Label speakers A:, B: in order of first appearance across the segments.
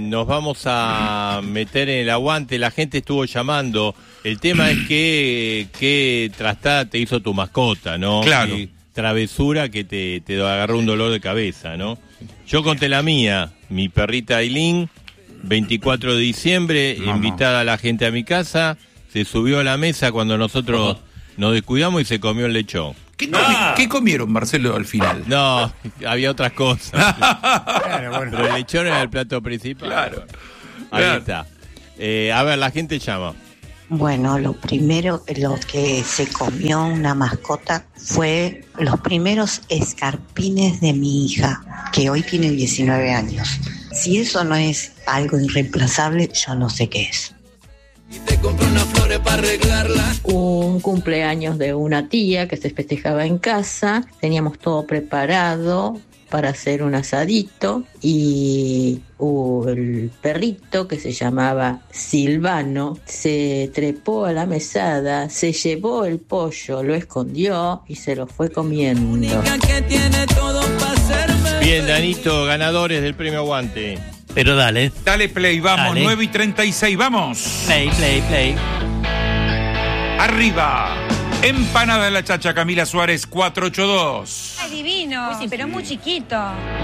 A: nos vamos a meter en el aguante. La gente estuvo llamando. El tema es qué trastada te hizo tu mascota, ¿no?
B: Claro.
A: Y travesura que te agarró un dolor de cabeza, ¿no? Yo conté la mía, mi perrita Aileen, 24 de diciembre, invitada a la gente a mi casa, se subió a la mesa cuando nosotros nos descuidamos y se comió el lechón.
B: ¿Qué comieron, Marcelo, al final?
A: No, había otras cosas.
C: Bueno.
A: Pero el lechón era el plato principal.
B: Claro.
A: Ahí está. A ver, la gente llama.
D: Bueno, lo primero, lo que se comió una mascota fue los primeros escarpines de mi hija, que hoy tiene 19 años. Si eso no es algo irreemplazable, yo no sé qué es.
E: Y te compré unas flores para arreglarla.
F: Un cumpleaños de una tía que se festejaba en casa, teníamos todo preparado para hacer un asadito y el perrito que se llamaba Silvano se trepó a la mesada, se llevó el pollo, lo escondió y se lo fue comiendo.
E: Que tiene todo para serme.
A: Bien, Danito, ganadores del premio Aguante.
G: Pero dale.
B: Dale play, vamos,
G: Dale.
B: 9:36, vamos.
G: Play.
B: Arriba. Empanada de la Chacha, Camila Suárez, 482.
H: Ay, divino.
F: Uy, sí,
H: pero muy chiquito.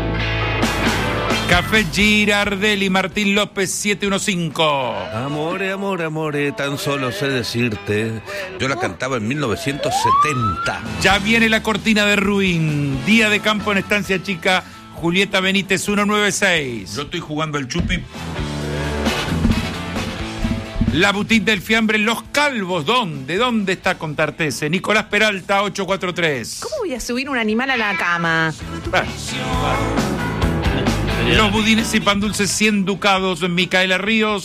B: Café Girardelli, Martín López, 715.
I: Amore, tan solo sé decirte. Yo la cantaba en 1970.
B: Ya viene la cortina de Ruin. Día de campo en Estancia Chica, Julieta Benítez, 196.
I: Yo estoy jugando el chupi.
B: La boutique del fiambre Los Calvos, ¿dónde? ¿Dónde está Contartese? Nicolás Peralta, 843.
H: ¿Cómo voy a subir un animal a la cama?
B: Los budines y pan dulces 100 ducados, Micaela Ríos,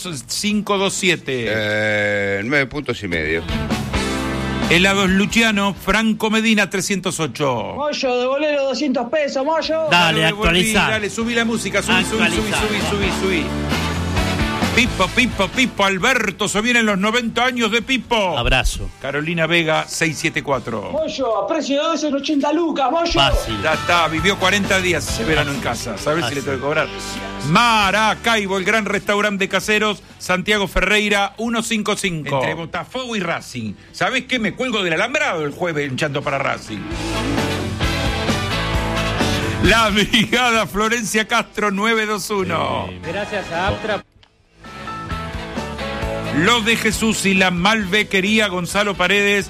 B: 527.
I: 9 puntos y medio.
B: Helados Luciano, Franco Medina, 308.
J: Moyo, devolver los 200 pesos, Moyo.
G: Dale,
B: Devolví,
G: actualizar.
B: Dale, subí la música, subí. Pipo, Alberto, se vienen los 90 años de Pipo.
G: Abrazo.
B: Carolina Vega, 674.
J: Moyo, a precio de 2 en 80 lucas, Moyo.
G: Fácil.
B: Ya está, vivió 40 días ese verano en casa. ¿Sabes si le tengo que cobrar? Maracaibo, el gran restaurante de caseros, Santiago Ferreira, 155. Entre Botafogo y Racing. ¿Sabes qué? Me cuelgo del alambrado el jueves hinchando para Racing. La brigada Florencia Castro, 921.
C: Gracias a Aptra.
B: Los de Jesús y la Malbequería, Gonzalo Paredes,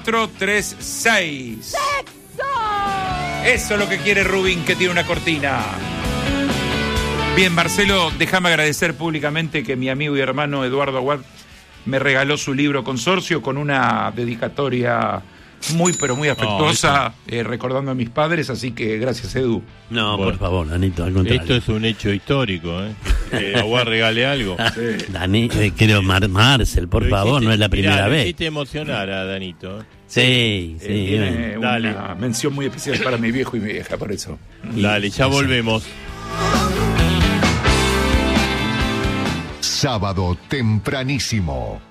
B: 436. Eso es lo que quiere Rubín, que tiene una cortina. Bien, Marcelo, déjame agradecer públicamente que mi amigo y hermano Eduardo Aguad me regaló su libro Consorcio con una dedicatoria muy, pero muy afectuosa, recordando a mis padres, así que gracias, Edu.
G: No,
A: Bueno.
G: por favor, Danito, al contrario.
A: Esto es un hecho histórico, ¿eh? Aguad regale algo.
G: Dani, quiero Marcel, por favor, no es la primera vez.
A: Hiciste emocionar a Danito.
G: Sí.
B: Tiene
A: Dale.
B: una mención muy especial para mi viejo y mi vieja, por eso.
A: Dale, ya volvemos.
K: Sábado tempranísimo.